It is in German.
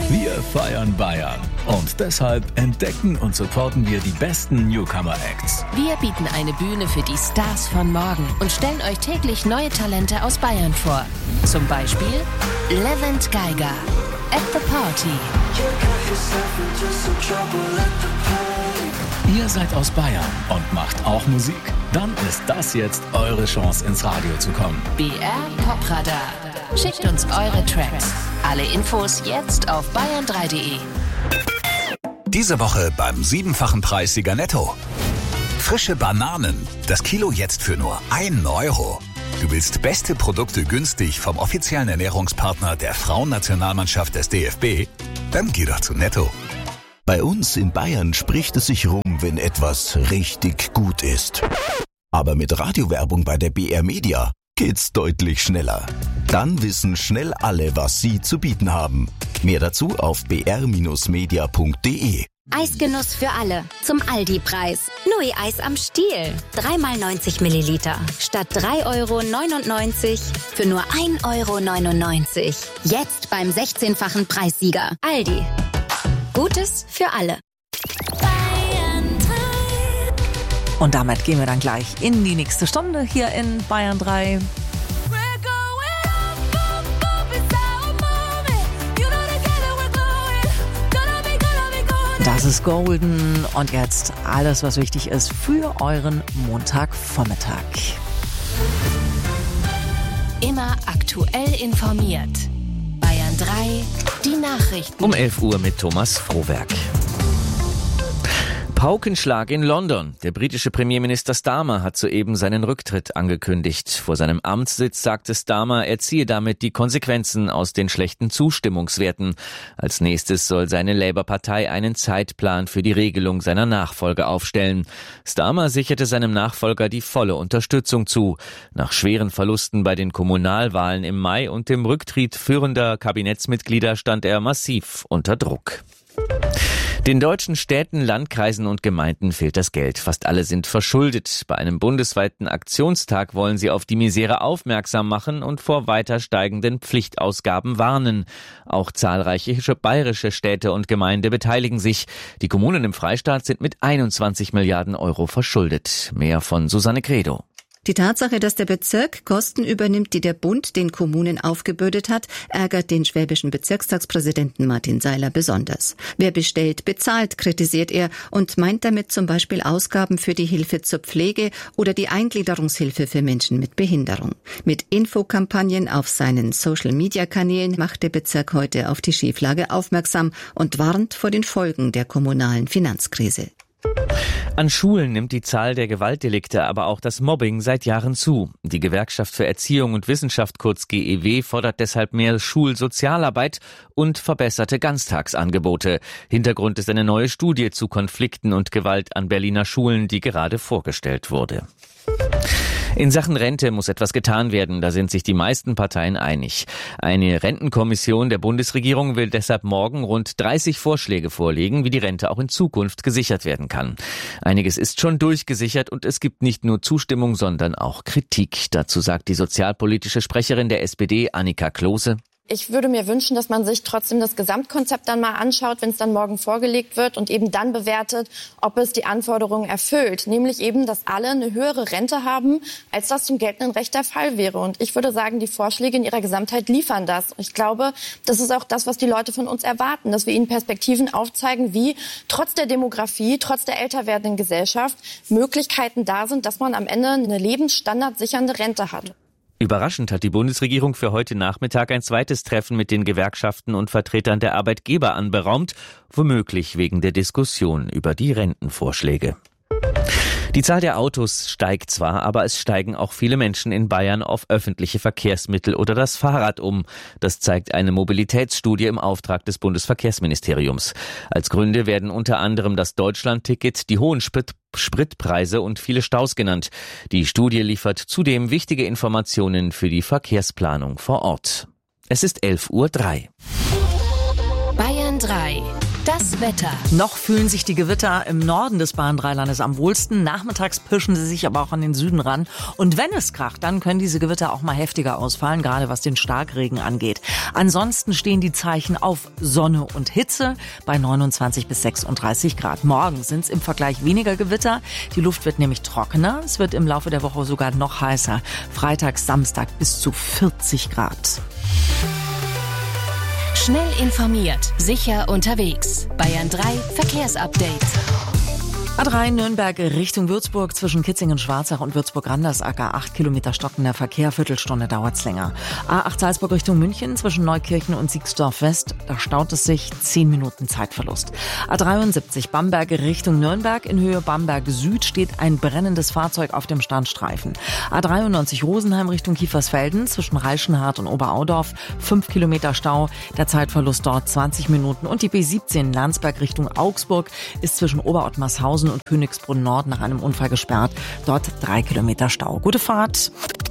Wir feiern Bayern und deshalb entdecken und supporten wir die besten Newcomer-Acts. Wir bieten eine Bühne für die Stars von morgen und stellen euch täglich neue Talente aus Bayern vor. Zum Beispiel Levent Geiger, At the Party. Ihr seid aus Bayern und macht auch Musik? Dann ist das jetzt eure Chance, ins Radio zu kommen. BR Popradar. Schickt uns eure Tracks. Alle Infos jetzt auf bayern3.de. Diese Woche beim 7-fachen Preissieger Netto. Frische Bananen. Das Kilo jetzt für nur 1 Euro. Du willst beste Produkte günstig vom offiziellen Ernährungspartner der Frauennationalmannschaft des DFB? Dann geh doch zu Netto. Bei uns in Bayern spricht es sich rum, wenn etwas richtig gut ist. Aber mit Radiowerbung bei der BR Media geht's deutlich schneller. Dann wissen schnell alle, was sie zu bieten haben. Mehr dazu auf br-media.de. Eisgenuss für alle. Zum Aldi-Preis. Nui-Eis am Stiel. 3x90 Milliliter. Statt 3,99 € für nur 1,99 €. Jetzt beim 16-fachen Preissieger. Aldi. Gutes für alle. Und damit gehen wir dann gleich in die nächste Stunde hier in Bayern 3. Das ist Golden und jetzt alles, was wichtig ist für euren Montagvormittag. Immer aktuell informiert. Bayern 3, die Nachrichten. Um 11 Uhr mit Thomas Frohwerk. Paukenschlag in London. Der britische Premierminister Starmer hat soeben seinen Rücktritt angekündigt. Vor seinem Amtssitz sagte Starmer, er ziehe damit die Konsequenzen aus den schlechten Zustimmungswerten. Als nächstes soll seine Labour-Partei einen Zeitplan für die Regelung seiner Nachfolge aufstellen. Starmer sicherte seinem Nachfolger die volle Unterstützung zu. Nach schweren Verlusten bei den Kommunalwahlen im Mai und dem Rücktritt führender Kabinettsmitglieder stand er massiv unter Druck. Den deutschen Städten, Landkreisen und Gemeinden fehlt das Geld. Fast alle sind verschuldet. Bei einem bundesweiten Aktionstag wollen sie auf die Misere aufmerksam machen und vor weiter steigenden Pflichtausgaben warnen. Auch zahlreiche bayerische Städte und Gemeinden beteiligen sich. Die Kommunen im Freistaat sind mit 21 Milliarden € verschuldet. Mehr von Susanne Credo. Die Tatsache, dass der Bezirk Kosten übernimmt, die der Bund den Kommunen aufgebürdet hat, ärgert den schwäbischen Bezirkstagspräsidenten Martin Seiler besonders. Wer bestellt, bezahlt, kritisiert er und meint damit zum Beispiel Ausgaben für die Hilfe zur Pflege oder die Eingliederungshilfe für Menschen mit Behinderung. Mit Infokampagnen auf seinen Social-Media-Kanälen macht der Bezirk heute auf die Schieflage aufmerksam und warnt vor den Folgen der kommunalen Finanzkrise. An Schulen nimmt die Zahl der Gewaltdelikte, aber auch das Mobbing seit Jahren zu. Die Gewerkschaft für Erziehung und Wissenschaft, kurz GEW, fordert deshalb mehr Schulsozialarbeit und verbesserte Ganztagsangebote. Hintergrund ist eine neue Studie zu Konflikten und Gewalt an Berliner Schulen, die gerade vorgestellt wurde. In Sachen Rente muss etwas getan werden, da sind sich die meisten Parteien einig. Eine Rentenkommission der Bundesregierung will deshalb morgen rund 30 Vorschläge vorlegen, wie die Rente auch in Zukunft gesichert werden kann. Einiges ist schon durchgesichert und es gibt nicht nur Zustimmung, sondern auch Kritik. Dazu sagt die sozialpolitische Sprecherin der SPD, Annika Klose. Ich würde mir wünschen, dass man sich trotzdem das Gesamtkonzept dann mal anschaut, wenn es dann morgen vorgelegt wird und eben dann bewertet, ob es die Anforderungen erfüllt. Nämlich eben, dass alle eine höhere Rente haben, als das zum geltenden Recht der Fall wäre. Und ich würde sagen, die Vorschläge in ihrer Gesamtheit liefern das. Ich glaube, das ist auch das, was die Leute von uns erwarten, dass wir ihnen Perspektiven aufzeigen, wie trotz der Demografie, trotz der älter werdenden Gesellschaft Möglichkeiten da sind, dass man am Ende eine lebensstandardsichernde Rente hat. Überraschend hat die Bundesregierung für heute Nachmittag ein zweites Treffen mit den Gewerkschaften und Vertretern der Arbeitgeber anberaumt, womöglich wegen der Diskussion über die Rentenvorschläge. Die Zahl der Autos steigt zwar, aber es steigen auch viele Menschen in Bayern auf öffentliche Verkehrsmittel oder das Fahrrad um. Das zeigt eine Mobilitätsstudie im Auftrag des Bundesverkehrsministeriums. Als Gründe werden unter anderem das Deutschlandticket, die hohen Spritpreise und viele Staus genannt. Die Studie liefert zudem wichtige Informationen für die Verkehrsplanung vor Ort. Es ist 11:03 Uhr. Bayern 3. Das Wetter. Noch fühlen sich die Gewitter im Norden des Bayern-3-Landes am wohlsten. Nachmittags pirschen sie sich aber auch an den Süden ran. Und wenn es kracht, dann können diese Gewitter auch mal heftiger ausfallen, gerade was den Starkregen angeht. Ansonsten stehen die Zeichen auf Sonne und Hitze bei 29 bis 36 Grad. Morgen sind es im Vergleich weniger Gewitter. Die Luft wird nämlich trockener. Es wird im Laufe der Woche sogar noch heißer. Freitag, Samstag bis zu 40 Grad. Schnell informiert, sicher unterwegs. Bayern 3 Verkehrsupdate. A3 Nürnberg Richtung Würzburg zwischen Kitzingen-Schwarzach und Würzburg-Randersacker. 8 Kilometer stockender Verkehr, Viertelstunde dauert's länger. A8 Salzburg Richtung München zwischen Neukirchen und Siegsdorf West. Da staut es sich, 10 Minuten Zeitverlust. A73 Bamberg Richtung Nürnberg. In Höhe Bamberg Süd steht ein brennendes Fahrzeug auf dem Standstreifen. A93 Rosenheim Richtung Kiefersfelden zwischen Reichenhardt und Oberaudorf. 5 Kilometer Stau, der Zeitverlust dort 20 Minuten. Und die B17 Landsberg Richtung Augsburg ist zwischen Oberottmarshausen und Königsbrunn Nord nach einem Unfall gesperrt. Dort 3 Kilometer Stau. Gute Fahrt.